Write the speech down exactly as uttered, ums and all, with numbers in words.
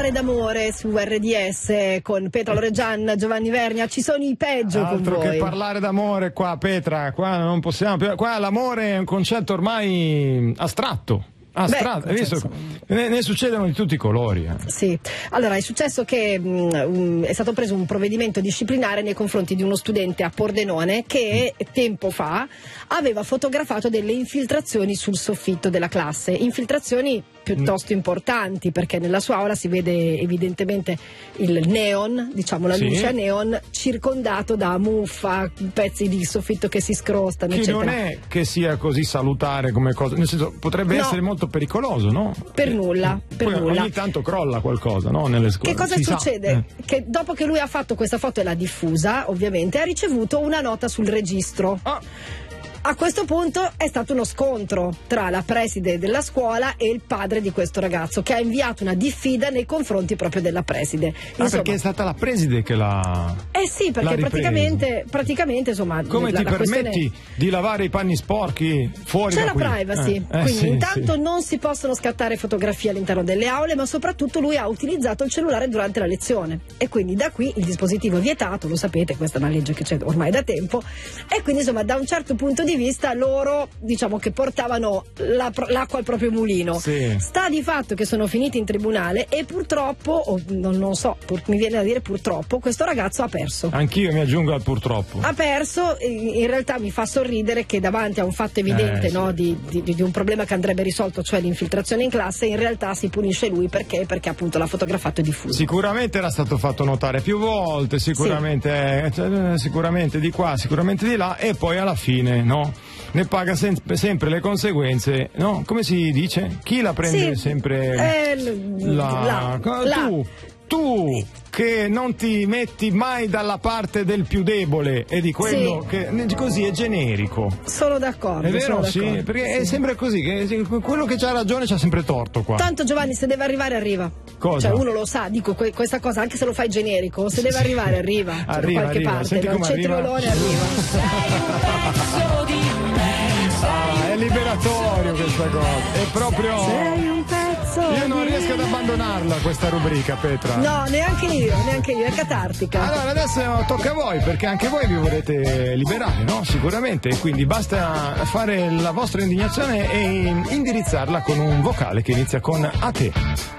parlare d'amore su R D S con Petra Loreggian, Giovanni Vernia. Ci sono i peggio con Altro voi. che parlare d'amore qua, Petra, qua non possiamo più. Qua l'amore è un concetto ormai astratto. Astratto, hai visto? Ne, ne succedono di tutti i colori. Eh. Sì, allora è successo che mh, um, è stato preso un provvedimento disciplinare nei confronti di uno studente a Pordenone che tempo fa aveva fotografato delle infiltrazioni sul soffitto della classe, infiltrazioni piuttosto importanti perché nella sua aula si vede evidentemente il neon, diciamo la sì. luce a neon circondato da muffa, pezzi di soffitto che si scrostano, che eccetera. non è che sia così salutare come cosa, nel senso potrebbe No. essere molto pericoloso, no? Per nulla, per Poi nulla. ogni tanto crolla qualcosa, no? Nelle scuole. Che cosa si succede? Sa. Eh. Che dopo che lui ha fatto questa foto e l'ha diffusa, ovviamente, ha ricevuto una nota sul registro. Ah. A questo punto è stato uno scontro tra la preside della scuola e il padre di questo ragazzo, che ha inviato una diffida nei confronti proprio della preside. Ah, perché è stata la preside che l'ha. Eh sì, perché praticamente, praticamente insomma. Come la, ti la permetti questione... di lavare i panni sporchi fuori C'è da la qui? privacy, eh, eh, quindi sì, intanto sì. non si possono scattare fotografie all'interno delle aule, ma soprattutto lui ha utilizzato il cellulare durante la lezione e quindi da qui il dispositivo è vietato, lo sapete, questa è una legge che c'è ormai da tempo, e quindi insomma da un certo punto di vista loro diciamo che portavano la, l'acqua al proprio mulino. Sì. Sta di fatto che sono finiti in tribunale e purtroppo, o non, non so, pur, mi viene da dire purtroppo, questo ragazzo ha perso. Anch'io mi aggiungo al purtroppo. Ha perso, in realtà mi fa sorridere che davanti a un fatto evidente eh, sì. no, di, di, di un problema che andrebbe risolto, cioè l'infiltrazione in classe, in realtà si punisce lui perché? Perché appunto l'ha fotografato e diffuso. Sicuramente era stato fatto notare più volte, sicuramente, sì. eh, cioè, sicuramente di qua, sicuramente di là, e poi alla fine, no? Ne paga sempre, sempre le conseguenze, no? Come si dice? Chi la prende sì, sempre? Eh, la, la, la. Tu, tu che non ti metti mai dalla parte del più debole e di quello sì. che così è generico. Sono d'accordo. È vero, sono sì, d'accordo. perché sì. è sempre così, che quello che c'ha ragione c'ha sempre torto qua. Tanto Giovanni, se deve arrivare arriva. Cosa? Cioè uno lo sa, dico que- questa cosa, anche se lo fai generico, se deve sì. arrivare arriva. Cioè, arriva, da qualche arriva. parte, Senti non come c'è arriva. triolone, arriva. Ah, è liberatorio questa cosa. È proprio. Sei un pezzo. Io non di riesco ad me. abbandonarla questa rubrica, Petra. No, neanche io, neanche io, è catartica. Allora adesso tocca a voi, perché anche voi vi volete liberare, no? Sicuramente, quindi basta fare la vostra indignazione e indirizzarla con un vocale che inizia con a te.